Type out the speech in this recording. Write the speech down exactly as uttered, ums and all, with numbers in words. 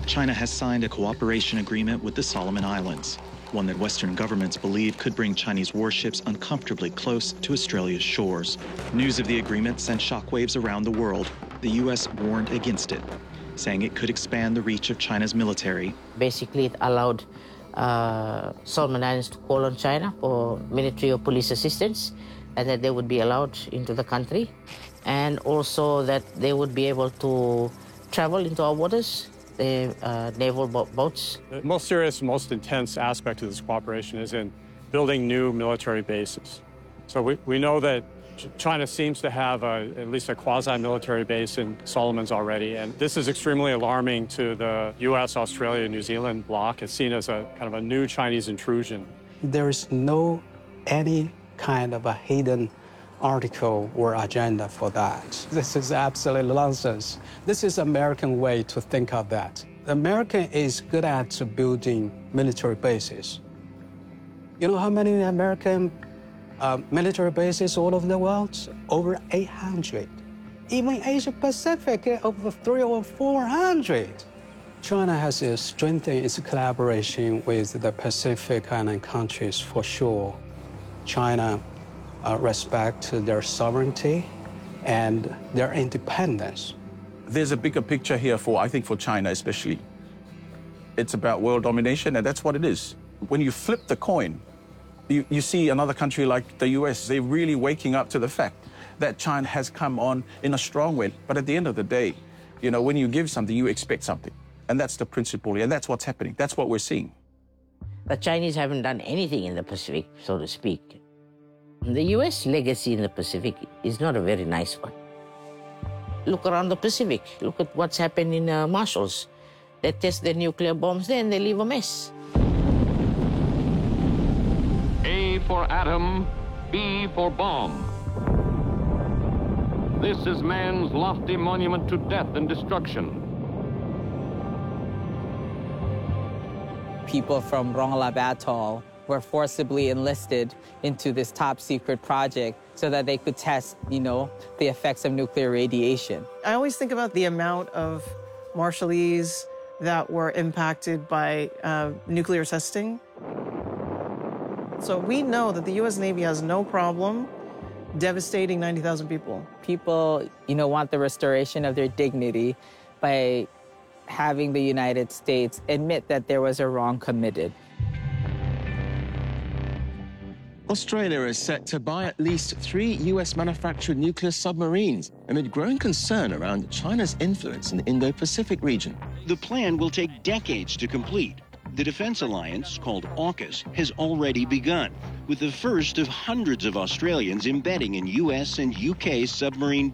China has signed a cooperation agreement with the Solomon Islands, one that Western governments believe could bring Chinese warships uncomfortably close to Australia's shores. News of the agreement sent shockwaves around the world. The U S warned against it, saying it could expand the reach of China's military. Basically, it allowed uh, Solomon Islands to call on China for military or police assistance, and that they would be allowed into the country, and also that they would be able to travel into our waters, the uh, naval bo boats. The most serious, most intense aspect of this cooperation is in building new military bases. So we, we know that China seems to have a, at least a quasi-military base in Solomons already, and this is extremely alarming to the U S, Australia, New Zealand bloc. It's seen as a kind of a new Chinese intrusion. There is no any kind of a hidden article or agenda for that. This is absolute nonsense. This is American way to think of that. American is good at building military bases. You know how many American uh, military bases all over the world? Over eight hundred. Even Asia Pacific, over three or four hundred. China has strengthened its collaboration with the Pacific Island countries for sure. China Uh, respect their sovereignty and their independence. There's a bigger picture here for, I think, for China especially. It's about world domination, and that's what it is. When you flip the coin, you, you see another country like the U S, they're really waking up to the fact that China has come on in a strong way. But at the end of the day, you know, when you give something, you expect something. And that's the principle, and that's what's happening. That's what we're seeing. The Chinese haven't done anything in the Pacific, so to speak. The U S legacy in the Pacific is not a very nice one. Look around the Pacific. Look at what's happened in uh, Marshalls. They test their nuclear bombs there and they leave a mess. A for atom, B for bomb. This is man's lofty monument to death and destruction. People from Rongelap Atoll were forcibly enlisted into this top-secret project so that they could test, you know, the effects of nuclear radiation. I always think about the amount of Marshallese that were impacted by uh, nuclear testing. So we know that the U S Navy has no problem devastating ninety thousand people. People, you know, want the restoration of their dignity by having the United States admit that there was a wrong committed. Australia is set to buy at least three U S-manufactured nuclear submarines amid growing concern around China's influence in the Indo-Pacific region. The plan will take decades to complete. The defense alliance, called AUKUS, has already begun, with the first of hundreds of Australians embedding in U S and U K submarine